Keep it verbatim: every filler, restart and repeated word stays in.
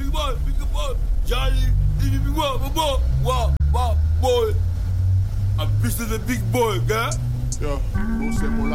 big boy, big boy. Johnny, big boy, big boy, wow, wow, boy. I'm busy the big boy, gars. Yo, no c'est mon